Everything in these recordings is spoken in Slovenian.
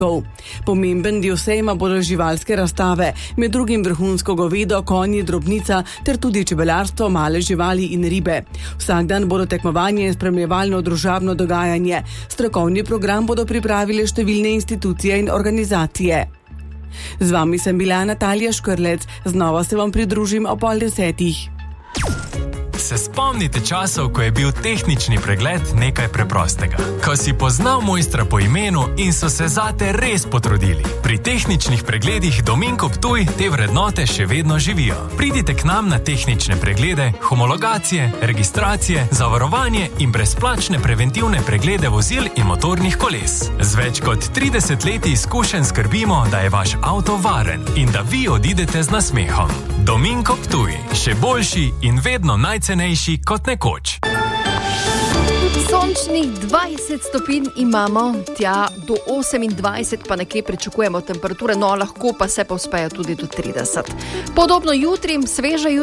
Pomemben del sejma bodo živalske razstave, med drugim vrhunsko govedo, konji, drobnica ter tudi čebelarstvo, male živali in ribe. Vsak dan bodo tekmovanje in spremljevalno družabno dogajanje. Strokovni program bodo pripravile številne institucije in organizacije. Z vami sem bila Natalija Škrlec, znova se vam pridružim ob 9:30. Se spomnite časov, ko je bil tehnični pregled nekaj preprostega? Ko si poznal mojstra po imenu in so se zate res potrudili. Pri tehničnih pregledih Dominko Ptuj te vrednote še vedno živijo. Pridite k nam na tehnične preglede, homologacije, registracije, zavarovanje in brezplačne preventivne preglede vozil in motornih koles. Z več kot 30 leti izkušenj skrbimo, da je vaš avto varen in da vi odidete z nasmehom. Dominko Ptuj, še boljši in vedno najcenejši kot nekoč. Sončnih 20 stopinj imamo, tja do 28 pa nekje pričakujemo temperature, no lahko pa se povspejo tudi do 30. Podobno jutri, sveže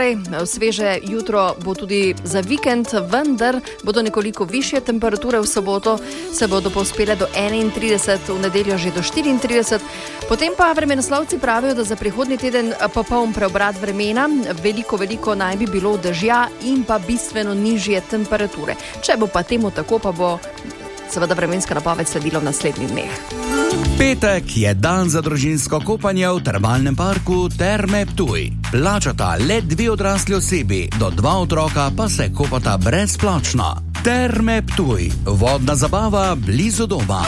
jutro bo tudi za vikend, vendar bodo nekoliko višje temperature. V soboto se bodo povspele do 31, v nedeljo že do 34. Potem pa vremenoslovci pravijo, da za prihodnji teden popoln preobrat vremena, veliko naj bi bilo dežja in pa bistveno nižje temperature. Če bo pa temu tako, pa bo seveda vremenska napoved sledila v naslednjih dneh. Petek je dan za družinsko kopanje v termalnem parku Terme Ptuj. Plačata le 2 odrasli osebi, do 2 otroka pa se kopata brezplačno. Terme Ptuj, vodna zabava blizu doma.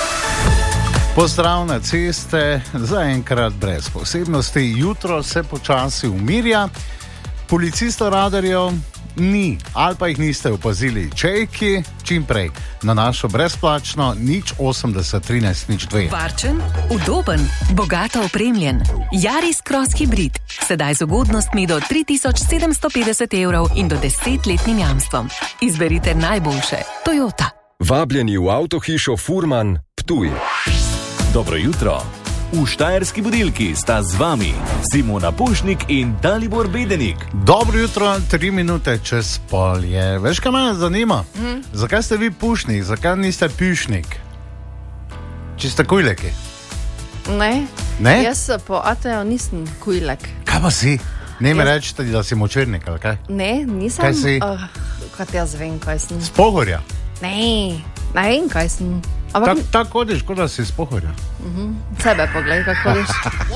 Pozdravne ceste, zaenkrat brez posebnosti, jutro se počasi umirja, policistov radarjev ni, ali pa jih niste opazili. Čejki, čim prej, na našo brezplačno 080 13 02. Varčen, udoben, bogato opremljen. Yaris Cross Hybrid, sedaj z ugodnostmi do 3750 € in do 10-letnim jamstvom. Izberite najboljše. Toyota. Vabljeni v avtohišo Furman Ptuj. Dobro jutro. V Štajerski budilki sta z vami Simona Pušnik in Dalibor Bedenik. Dobro jutro, 3 minute čez pol je. Veš, kaj me zanima? Zakaj ste vi Pušnik, zakaj niste Pišnik? Čiste kujleki? Ne? Jaz po Ateo nisem kujlek. Kaj pa si? Ne mi rečete, da si močernik, ali kaj? Ne, nisem. Kaj si? Kaj jaz vem, kaj sem. Z Pohorja? Ne vem, kaj sem. Tako hodiš, kot da si iz Pohorja. Sebe poglej, kako hodiš.